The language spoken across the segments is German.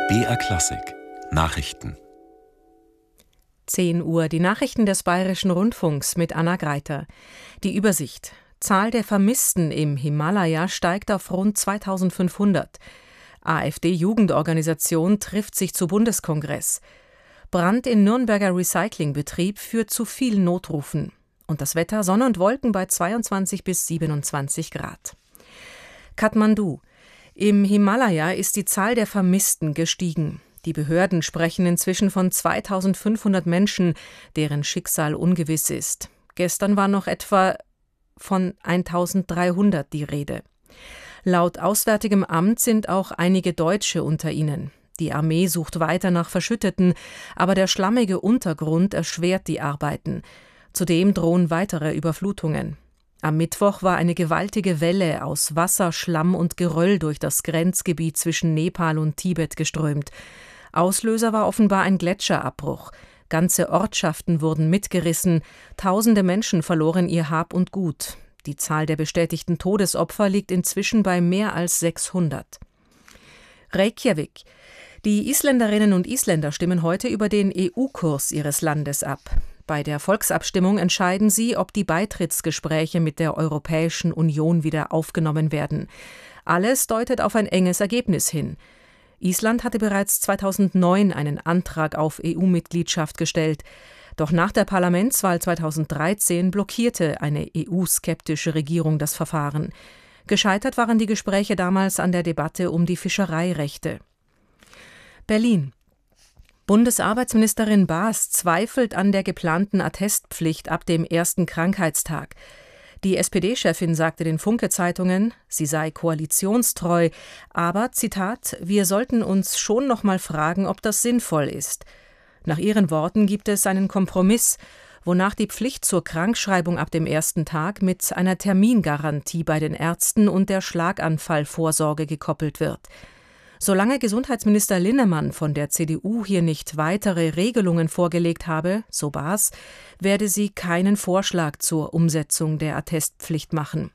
BR Klassik Nachrichten. 10 Uhr, die Nachrichten des Bayerischen Rundfunks mit Anna Greiter. Die Übersicht. Zahl der Vermissten im Himalaya steigt auf rund 2500. AfD-Jugendorganisation trifft sich zu Bundeskongress. Brand in Nürnberger Recyclingbetrieb führt zu vielen Notrufen. Und das Wetter: Sonne und Wolken bei 22 bis 27 Grad. Kathmandu. Im Himalaya ist die Zahl der Vermissten gestiegen. Die Behörden sprechen inzwischen von 2500 Menschen, deren Schicksal ungewiss ist. Gestern war noch etwa von 1300 die Rede. Laut Auswärtigem Amt sind auch einige Deutsche unter ihnen. Die Armee sucht weiter nach Verschütteten, aber der schlammige Untergrund erschwert die Arbeiten. Zudem drohen weitere Überflutungen. Am Mittwoch war eine gewaltige Welle aus Wasser, Schlamm und Geröll durch das Grenzgebiet zwischen Nepal und Tibet geströmt. Auslöser war offenbar ein Gletscherabbruch. Ganze Ortschaften wurden mitgerissen, tausende Menschen verloren ihr Hab und Gut. Die Zahl der bestätigten Todesopfer liegt inzwischen bei mehr als 600. Reykjavik. Die Isländerinnen und Isländer stimmen heute über den EU-Kurs ihres Landes ab. Bei der Volksabstimmung entscheiden sie, ob die Beitrittsgespräche mit der Europäischen Union wieder aufgenommen werden. Alles deutet auf ein enges Ergebnis hin. Island hatte bereits 2009 einen Antrag auf EU-Mitgliedschaft gestellt. Doch nach der Parlamentswahl 2013 blockierte eine EU-skeptische Regierung das Verfahren. Gescheitert waren die Gespräche damals an der Debatte um die Fischereirechte. Berlin. Bundesarbeitsministerin Baas zweifelt an der geplanten Attestpflicht ab dem ersten Krankheitstag. Die SPD-Chefin sagte den Funke-Zeitungen, sie sei koalitionstreu, aber, Zitat, wir sollten uns schon noch mal fragen, ob das sinnvoll ist. Nach ihren Worten gibt es einen Kompromiss, wonach die Pflicht zur Krankschreibung ab dem ersten Tag mit einer Termingarantie bei den Ärzten und der Schlaganfallvorsorge gekoppelt wird. Solange Gesundheitsminister Linnemann von der CDU hier nicht weitere Regelungen vorgelegt habe, so Baas, werde sie keinen Vorschlag zur Umsetzung der Attestpflicht machen.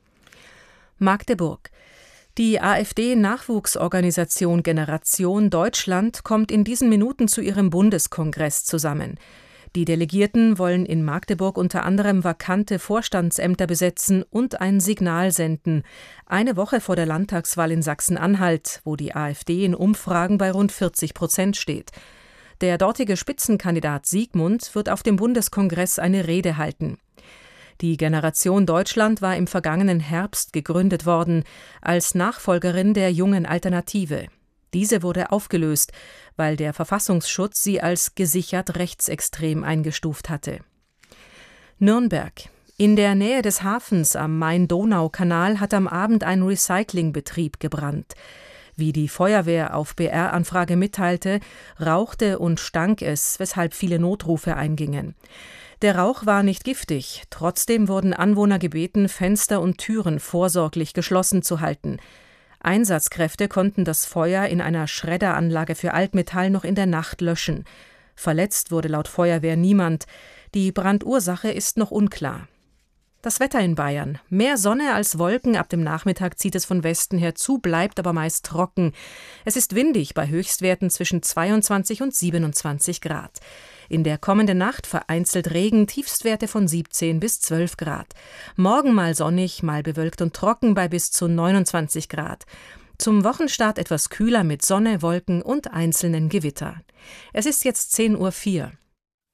Magdeburg. Die AfD-Nachwuchsorganisation Generation Deutschland kommt in diesen Minuten zu ihrem Bundeskongress zusammen. Die Delegierten wollen in Magdeburg unter anderem vakante Vorstandsämter besetzen und ein Signal senden. Eine Woche vor der Landtagswahl in Sachsen-Anhalt, wo die AfD in Umfragen bei rund 40% steht. Der dortige Spitzenkandidat Siegmund wird auf dem Bundeskongress eine Rede halten. Die Generation Deutschland war im vergangenen Herbst gegründet worden, als Nachfolgerin der Jungen Alternative. Diese wurde aufgelöst, weil der Verfassungsschutz sie als gesichert rechtsextrem eingestuft hatte. Nürnberg. In der Nähe des Hafens am Main-Donau-Kanal hat am Abend ein Recyclingbetrieb gebrannt. Wie die Feuerwehr auf BR-Anfrage mitteilte, rauchte und stank es, weshalb viele Notrufe eingingen. Der Rauch war nicht giftig, trotzdem wurden Anwohner gebeten, Fenster und Türen vorsorglich geschlossen zu halten. Einsatzkräfte konnten das Feuer in einer Schredderanlage für Altmetall noch in der Nacht löschen. Verletzt wurde laut Feuerwehr niemand. Die Brandursache ist noch unklar. Das Wetter in Bayern. Mehr Sonne als Wolken. Ab dem Nachmittag zieht es von Westen her zu, bleibt aber meist trocken. Es ist windig bei Höchstwerten zwischen 22 und 27 Grad. In der kommenden Nacht vereinzelt Regen, Tiefstwerte von 17 bis 12 Grad. Morgen mal sonnig, mal bewölkt und trocken bei bis zu 29 Grad. Zum Wochenstart etwas kühler mit Sonne, Wolken und einzelnen Gewitter. Es ist jetzt 10:04 Uhr.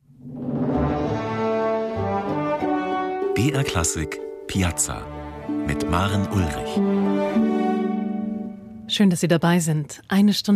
BR Klassik Piazza mit Maren Ulrich. Schön, dass Sie dabei sind. Eine Stunde